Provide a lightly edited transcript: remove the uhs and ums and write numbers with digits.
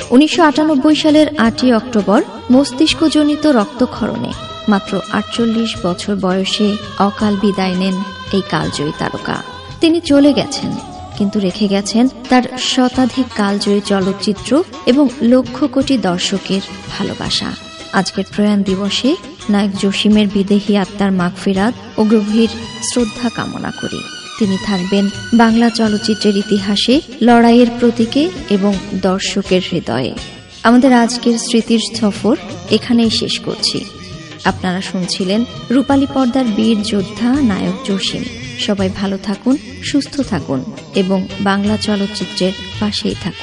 1998 সালের 8 অক্টোবর মস্তিষ্কজনিত রক্তক্ষরণে মাত্র 48 বছর বয়সে অকাল বিদায় নেন এই কালজয়ী তারকা। তিনি চলে গেছেন, কিন্তু রেখে গেছেন তার শতাধিক কালজয়ী চলচ্চিত্র এবং লক্ষ কোটি দর্শকের ভালোবাসা। আজকের প্রয়াণ দিবসে নায়ক জসিমের বিদেহী আত্মার মাগফিরাত ও গভীর শ্রদ্ধা কামনা করি। তিনি থাকবেন বাংলা চলচ্চিত্রের ইতিহাসে লড়াইয়ের প্রতীকে এবং দর্শকের হৃদয়ে। আমাদের আজকের স্মৃতির সফর এখানেই শেষ করছি। আপনারা শুনছিলেন রূপালী পর্দার বীর যোদ্ধা নায়ক জসিম। সবাই ভালো থাকুন, সুস্থ থাকুন এবং বাংলা চলচ্চিত্রের পাশেই থাকুন।